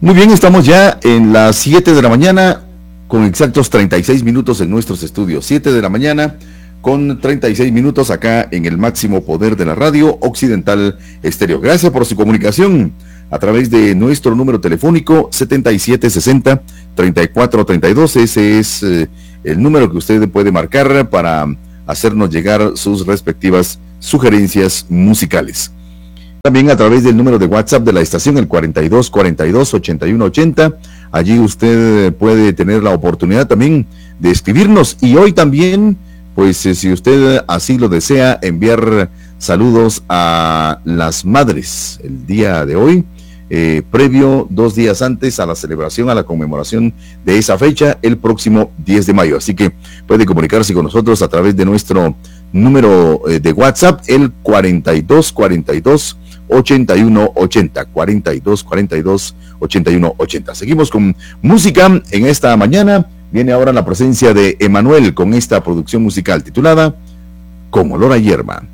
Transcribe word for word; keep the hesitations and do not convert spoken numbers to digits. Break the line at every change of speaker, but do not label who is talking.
Muy bien, estamos ya en las siete de la mañana con exactos treinta y seis minutos en nuestros estudios. siete de la mañana con treinta y seis minutos acá en el máximo poder de la radio Occidental Estéreo. Gracias por su comunicación a través de nuestro número telefónico setenta y siete sesenta, treinta y cuatro treinta y dos. Ese es eh, el número que usted puede marcar para hacernos llegar sus respectivas sugerencias musicales. También a través del número de WhatsApp de la estación, el cuarenta y dos cuarenta y dos ochenta y uno ochenta. Allí usted puede tener la oportunidad también de escribirnos. Y hoy también, pues si usted así lo desea, enviar saludos a las madres el día de hoy, eh, previo dos días antes a la celebración, a la conmemoración de esa fecha, el próximo diez de mayo. Así que puede comunicarse con nosotros a través de nuestro número eh, de WhatsApp, el cuarenta y dos cuarenta y dos ochenta y uno ochenta, cuarenta y dos cuarenta y dos ochenta y uno ochenta. Seguimos con música en esta mañana. Viene ahora la presencia de Emanuel con esta producción musical titulada Con olor a hierba.